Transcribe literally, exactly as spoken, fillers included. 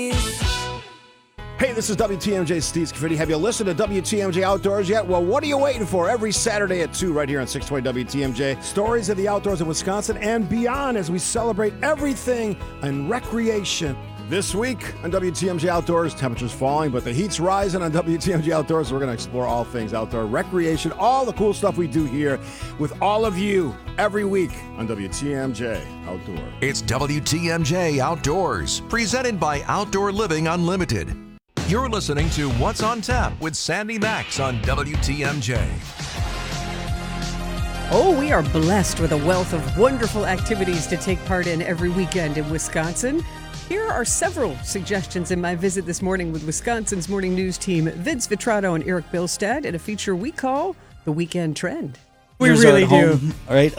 Hey, this is W T M J Steve Scaffidi. Have you listened to W T M J Outdoors yet? Well, what are you waiting for? Every Saturday at two right here on six twenty W T M J. Stories of the outdoors of Wisconsin and beyond as we celebrate everything in recreation. This week on W T M J Outdoors, temperatures falling, but the heat's rising on W T M J Outdoors. We're going to explore all things outdoor recreation, all the cool stuff we do here with all of you every week on W T M J Outdoors. It's W T M J Outdoors, presented by Outdoor Living Unlimited. You're listening to What's on Tap with Sandy Max on W T M J. Oh, we are blessed with a wealth of wonderful activities to take part in every weekend in Wisconsin. Here are several suggestions in my visit this morning with Wisconsin's morning news team, Vince Vitrato and Eric Bilstad, in a feature we call The Weekend Trend. We really do. Home, all right.